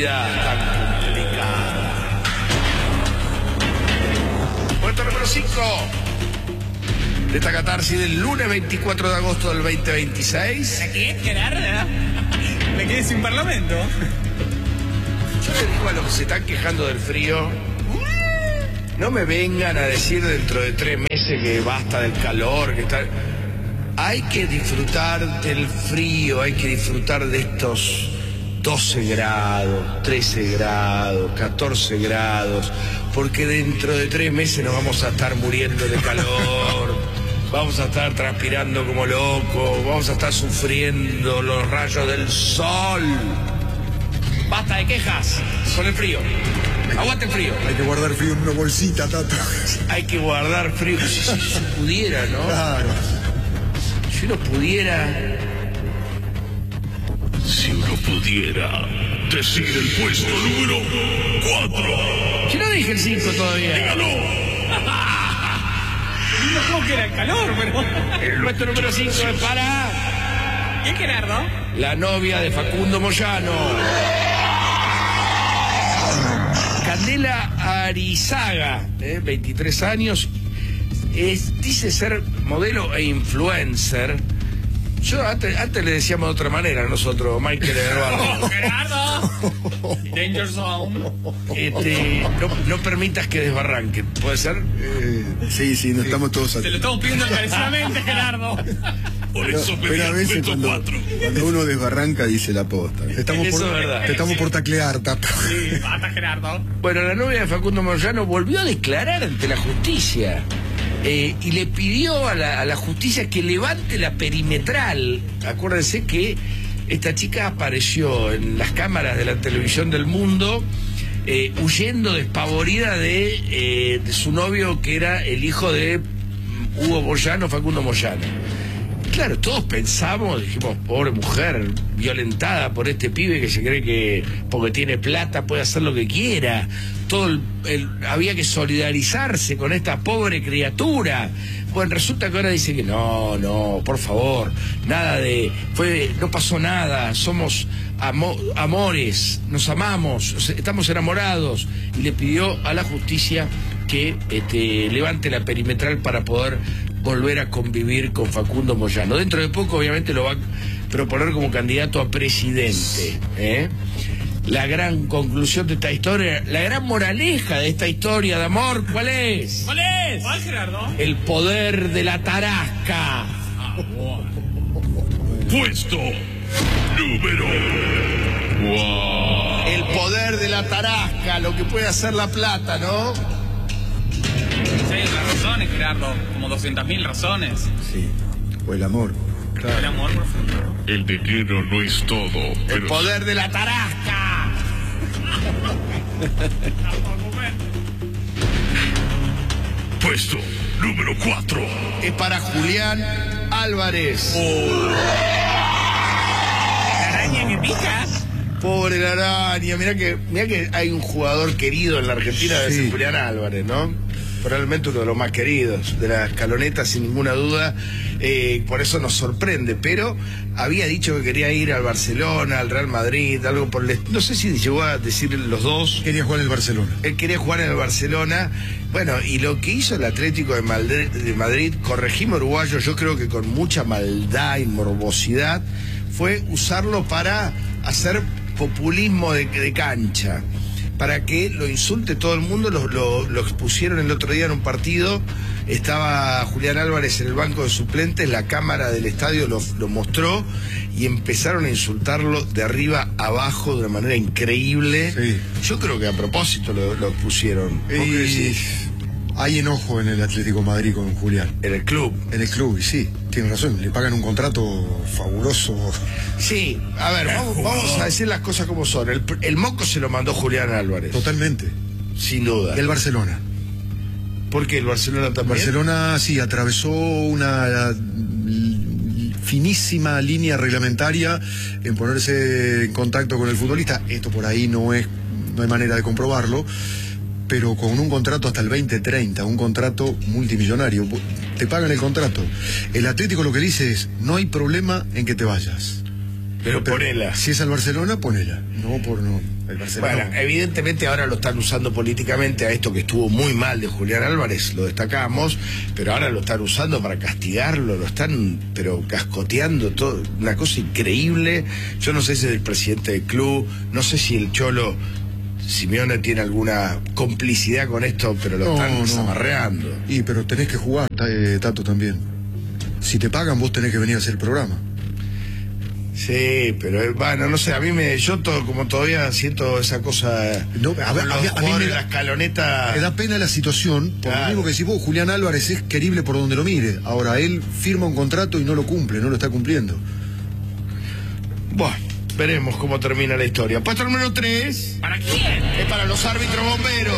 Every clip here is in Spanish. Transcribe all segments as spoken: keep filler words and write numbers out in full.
vida tan complicada. Puesto número cinco de esta catarsis del lunes veinticuatro de agosto del veinte veintiséis. ¿La qué, Gerardo? Me quedé sin parlamento. Yo le digo a los que se están quejando del frío, no me vengan a decir dentro de tres meses que basta del calor, que está... Hay que disfrutar del frío, hay que disfrutar de estos doce grados, trece grados, catorce grados, porque dentro de tres meses nos vamos a estar muriendo de calor, vamos a estar transpirando como locos, vamos a estar sufriendo los rayos del sol. Basta de quejas con el frío. Aguante el frío. Hay que guardar frío en una bolsita, Tato. Hay que guardar frío. Si, si, si pudiera, ¿no? Claro. Si uno pudiera... Si uno pudiera decir el puesto número cuatro. Si no dije el cinco todavía. Dígalo. No creo que era el calor, pero... El puesto número cinco es para... ¿Quién, Gerardo? La novia de Facundo Moyano. Candela Arizaga, eh, veintitrés años, es, dice ser modelo e influencer. Yo antes, antes le decíamos de otra manera a nosotros, Michael Eduardo. ¡Gerardo! Danger Zone. Este, no, no permitas que desbarranquen, ¿puede ser? Eh, sí, sí, nos estamos todos Te lo estamos pidiendo encarecidamente, Gerardo. Por eso pero, pero a pedí el veces puesto cuando, cuatro. cuando uno desbarranca dice la posta. Estamos Eso por, es verdad. Te estamos por taclear, Tato. Sí, basta, Gerardo. Bueno, la novia de Facundo Moyano volvió a declarar ante la justicia eh, y le pidió a la, a la justicia que levante la perimetral. Acuérdense que esta chica apareció en las cámaras de la televisión del mundo eh, huyendo despavorida de, eh, de su novio, que era el hijo de Hugo Moyano, Facundo Moyano. Claro, todos pensamos, dijimos, pobre mujer, violentada por este pibe que se cree que porque tiene plata puede hacer lo que quiera. Todo el, el, había que solidarizarse con esta pobre criatura. Bueno, resulta que ahora dice que no, no, por favor, nada de, fue, no pasó nada, somos amo, amores, nos amamos, estamos enamorados. Y le pidió a la justicia que este, levante la perimetral para poder volver a convivir con Facundo Moyano. Dentro de poco, obviamente, lo va a proponer como candidato a presidente, ¿eh? La gran conclusión de esta historia, la gran moraleja de esta historia de amor, ¿cuál es? ¿Cuál es? ¿Cuál, Gerardo? El poder de la tarasca. Ah, bueno. Puesto número cuatro. El poder de la tarasca, lo que puede hacer la plata, ¿no? Sí, hay otras razones, Gerardo. Como doscientas mil razones. Sí, o el amor. Claro. El amor, por favor. El dinero no es todo. El Pero poder de la tarasca. puesto número cuatro. Es para Julián Álvarez. La araña que pica. Pobre la araña, mirá que, mirá que hay un jugador querido en la Argentina, de Sí. Julián Álvarez, ¿no? Probablemente uno de los más queridos de la escaloneta, sin ninguna duda, eh, por eso nos sorprende, pero había dicho que quería ir al Barcelona, al Real Madrid, algo por el est- no sé si llegó a decir los dos. Quería jugar en el Barcelona. Él quería jugar en el Barcelona. Bueno, y lo que hizo el Atlético de Madrid, de Madrid, corregime uruguayo, yo creo que con mucha maldad y morbosidad, fue usarlo para hacer populismo de, de cancha, para que lo insulte todo el mundo. Lo, lo, lo expusieron el otro día en un partido. Estaba Julián Álvarez en el banco de suplentes, la cámara del estadio lo, lo mostró y empezaron a insultarlo de arriba a abajo de una manera increíble. Sí. Yo creo que a propósito lo, lo pusieron. ¿Vos qué Y decís? hay enojo en el Atlético de Madrid con Julián. En el club. En el club, y sí, tiene razón, le pagan un contrato fabuloso. Sí, a ver, vamos, vamos a decir las cosas como son. El, el moco se lo mandó Julián Álvarez. Totalmente. Sin duda. Del Barcelona. ¿Por qué el Barcelona también? Barcelona, sí, atravesó una finísima línea reglamentaria en ponerse en contacto con el futbolista. Esto por ahí no es, no hay manera de comprobarlo, pero con un contrato hasta el veinte treinta, un contrato multimillonario. Te pagan el contrato. El Atlético lo que dice es, no hay problema en que te vayas. Pero ponela. Si es al Barcelona, ponela. No por no. El Barcelona. Bueno, evidentemente ahora lo están usando políticamente a esto que estuvo muy mal de Julián Álvarez, lo destacamos, pero ahora lo están usando para castigarlo, lo están, pero cascoteando todo, una cosa increíble. Yo no sé si es el presidente del club, no sé si el Cholo Simeone tiene alguna complicidad con esto, pero lo No, están no. zamarreando. Y pero tenés que jugar, ta- eh, Tato, también. Si te pagan, vos tenés que venir a hacer el programa. Sí, pero eh, bueno, no sé, a mí me, yo todo, como todavía siento esa cosa, No, a ver, los a mí- a mí jugadores me de da- la escaloneta. Me da pena la situación, por Claro. lo mismo que decís vos, Julián Álvarez es querible por donde lo mire. Ahora, él firma un contrato y no lo cumple, no lo está cumpliendo. Bueno, veremos cómo termina la historia. Puesto número tres. ¿Para quién? Es para los árbitros bomberos.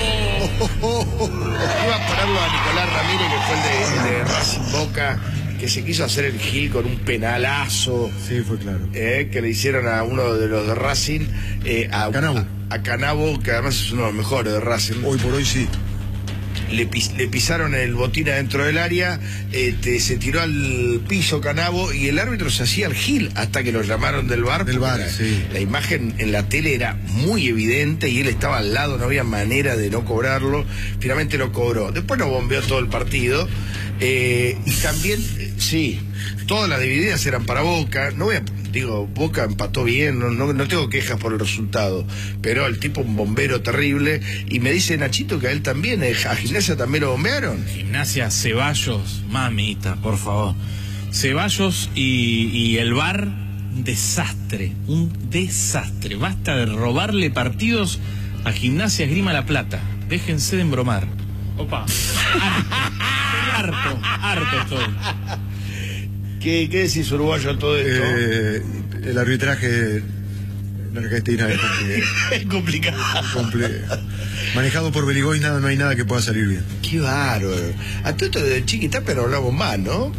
Iba a ponerlo a Nicolás Ramírez, que fue el de, el de Racing Boca, que se quiso hacer el gil con un penalazo Sí, fue claro. eh, que le hicieron a uno de los de Racing, eh, a, Canabo. a, a Canabo, que además es uno de los mejores de Racing. Hoy por hoy sí. Le, pis- le pisaron el botín adentro del área, este, se tiró al piso Canabo y el árbitro se hacía el gil hasta que lo llamaron del bar. Del porque VAR, la, sí. la imagen en la tele era muy evidente y él estaba al lado, no había manera de no cobrarlo. Finalmente lo cobró. Después lo bombeó todo el partido. Eh, y también, eh, sí, todas las divididas eran para Boca. No voy a, digo, Boca empató bien, no, no, no tengo quejas por el resultado, pero el tipo un bombero terrible. Y me dice Nachito que a él también, eh, a Gimnasia también lo bombearon. Gimnasia, Ceballos, mamita, por favor. Ceballos y, y el V A R, un desastre, un desastre. Basta de robarle partidos a Gimnasia Esgrima La Plata. Déjense de embromar. Opa. Harto, harto, harto estoy. ¿Qué, qué decís, uruguayo, a todo esto? Eh, el arbitraje en Argentina es comple- Es complicado. comple- manejado por Beligoy, nada, no hay nada que pueda salir bien. Qué bárbaro. A todo esto de Chiquita, pero hablamos más, ¿no?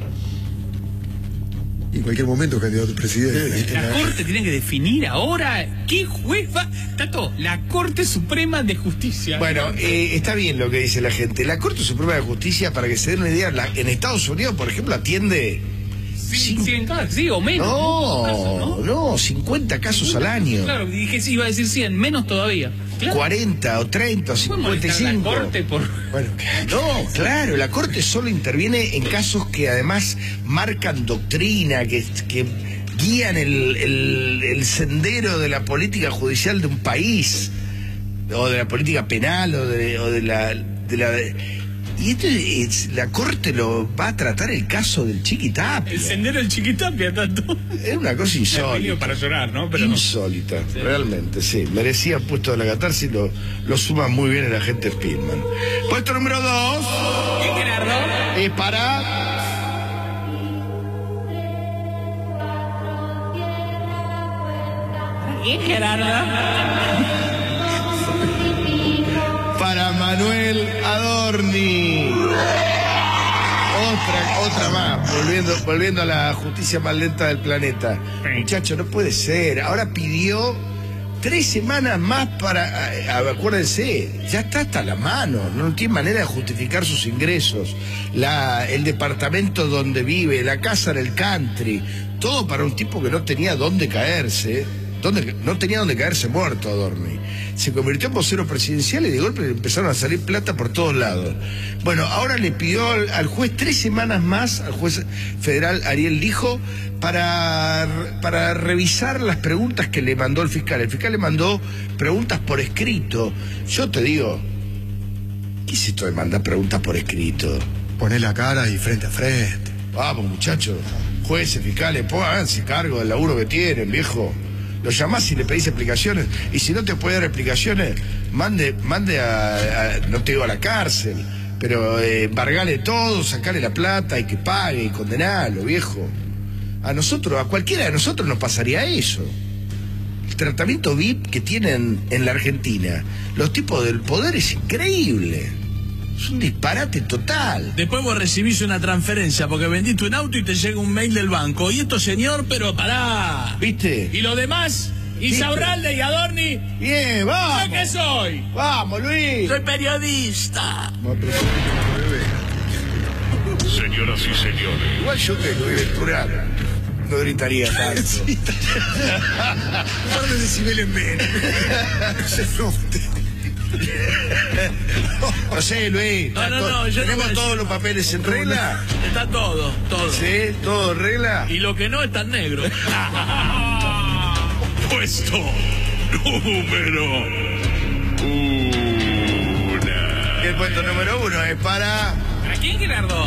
Y en cualquier momento candidato a presidente. La Corte tiene que definir ahora qué juez va. Tato, la Corte Suprema de Justicia. Bueno, eh, está bien lo que dice la gente. La Corte Suprema de Justicia, para que se den una idea, la- en Estados Unidos, por ejemplo, atiende... sí, cin- cien casos, sí, o menos. No, casos, no, cincuenta casos al año. Claro, dije sí, iba a decir cien, menos todavía. Claro. cuarenta o treinta o ¿Puede cincuenta y molestar a la cinco. Corte por... Bueno, que- No, claro, la Corte solo interviene en casos que además marcan doctrina, que, que guían el, el- el sendero de la política judicial de un país, o de la política penal, o de, o de la... De la y esto es, la Corte lo va a tratar el caso del Chiquitapia. El sendero del Chiquitapia, Tato. Es una cosa Es insólita. para llorar, ¿no? Pero... Insólita, realmente, sí. Merecía el puesto de la catarsis, lo, lo suma muy bien el agente Spielman. Puesto número dos ¿Qué, Gerardo? es para... ¿Qué, Gerardo? para Manuel Adorni. Otra, otra más, volviendo, volviendo a la justicia más lenta del planeta. Muchacho, no puede ser. Ahora pidió tres semanas más para... a- a- acuérdense, ya está hasta la mano, no tiene manera de justificar sus ingresos. La, el departamento donde vive, la casa en el country, todo para un tipo que no tenía dónde caerse. Donde, no tenía donde caerse muerto Adorni. Se convirtió en vocero presidencial y de golpe le empezaron a salir plata por todos lados. Bueno, ahora le pidió al, al juez tres semanas más, al juez federal Ariel Lijo, para, para revisar las preguntas que le mandó el fiscal. El fiscal le mandó preguntas por escrito. Yo te digo, ¿qué es esto de mandar preguntas por escrito? poner la cara y frente a frente. Vamos, muchachos, jueces, fiscales, pónganse cargo del laburo que tienen, viejo. Lo llamás y le pedís explicaciones. Y si no te puede dar explicaciones, mande, mande a, a no te digo a la cárcel, pero eh, embargale todo, sacale la plata y que pague y condenalo, viejo. A nosotros, a cualquiera de nosotros nos pasaría eso. El tratamiento V I P que tienen en la Argentina, los tipos del poder es increíble. Es un disparate total. Después vos recibís una transferencia porque vendiste un auto y te llega un mail del banco. Y esto, señor, pero pará. ¿Viste? ¿Y lo demás? Insaurralde y Adorni. Bien, ¿Yo vamos. qué soy? Vamos, Luis. Soy periodista. No, pero Señoras y señores, Igual yo que lo voy a lecturar. no gritaría tanto. Sí. Un par de decibeles menos. Se note. No sé, Luis. No, no, to- no, yo no ¿Tenemos voy a todos decir los nada. papeles en regla? Está todo, todo. ¿Sí? ¿Todo en regla? Y lo que no está en negro. Puesto número uno. El puesto número uno es para... ¿A quién, Gerardo?